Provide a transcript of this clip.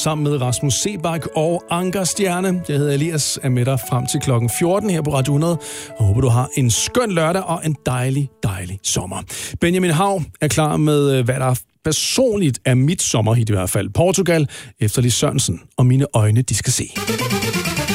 sammen med Rasmus Sebak og Anker Stjerne. Jeg hedder Elias, er med dig frem til klokken 14 her på Radio 100. Og håber, du har en skøn lørdag og en dejlig, dejlig sommer. Benjamin Hav er klar med, hvad der personligt er mit sommerhit i hvert fald. Portugal, efter Lis Sørensen og Mine øjne, de skal se.